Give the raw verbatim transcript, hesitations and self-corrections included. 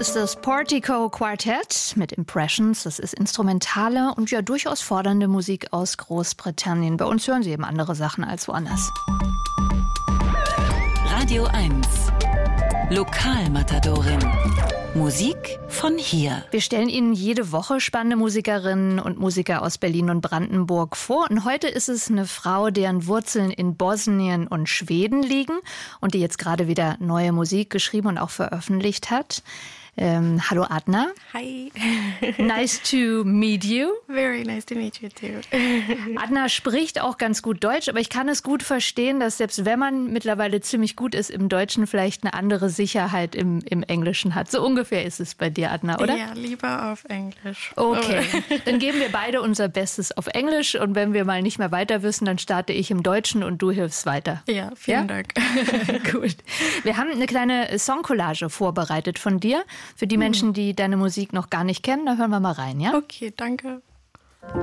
ist das Portico Quartet mit Impressions. Das ist instrumentale und ja durchaus fordernde Musik aus Großbritannien. Bei uns hören Sie eben andere Sachen als woanders. Radio eins. Lokalmatadorin. Musik von hier. Wir stellen Ihnen jede Woche spannende Musikerinnen und Musiker aus Berlin und Brandenburg vor. Und heute ist es eine Frau, deren Wurzeln in Bosnien und Schweden liegen und die jetzt gerade wieder neue Musik geschrieben und auch veröffentlicht hat. Ähm, hallo Adna. Hi. Nice to meet you. Very nice to meet you too. Adna spricht auch ganz gut Deutsch, aber ich kann es gut verstehen, dass selbst wenn man mittlerweile ziemlich gut ist im Deutschen, vielleicht eine andere Sicherheit im, im Englischen hat. So ungefähr ist es bei dir, Adna, oder? Ja, lieber auf Englisch. Okay, dann geben wir beide unser Bestes auf Englisch und wenn wir mal nicht mehr weiter wissen, dann starte ich im Deutschen und du hilfst weiter. Ja, vielen ja? Dank. Gut. Wir haben eine kleine Songcollage vorbereitet von dir. Für die Menschen, die deine Musik noch gar nicht kennen, da hören wir mal rein, ja? Okay, danke.